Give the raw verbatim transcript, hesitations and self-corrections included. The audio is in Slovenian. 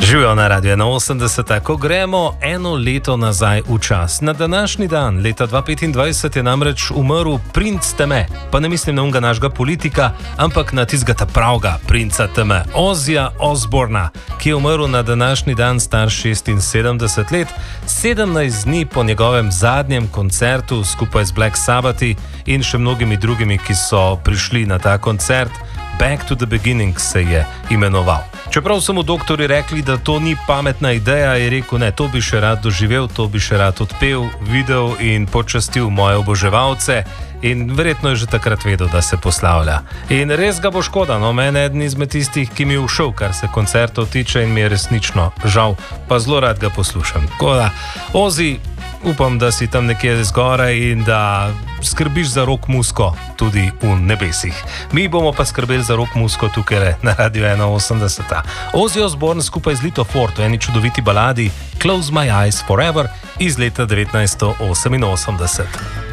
Živijo na Radio enainosemdeset, ko gremo eno leto nazaj v čas. Na današnji dan, leta dva tisoč petindvajset, je namreč umrl princ teme. Pa ne mislim na unga našega politika, ampak na tistega pravega princa teme, Ozzyja Osbourna, ki je umrl na današnji dan star šestinsedemdeset let, sedemnajst dni po njegovem zadnjem koncertu skupaj z Black Sabbathi in še mnogimi drugimi, ki so prišli na ta koncert. Back to the Beginning se je imenoval. Čeprav so mu doktori rekli, da to ni pametna ideja, je rekel, ne, to bi še rad doživel, to bi še rad odpel, videl in počastil moje oboževalce. In verjetno je že takrat vedel, da se poslavlja. In res ga bo škoda, no, mene eden izmed tistih, ki mi je všel, kar se koncertov tiče, in mi je resnično žal, pa zelo rad ga poslušam. Tako da, Ozzy, upam, da si tam nekje zgoraj in da skrbiš za rock musko tudi v nebesih. Mi bomo pa skrbeli za rock musko tukaj na Radio enainosemdeset. Ozzy Osbourne skupaj z Lito Ford v eni čudoviti baladi Close My Eyes Forever iz leta devetnajststo oseminosemdeset.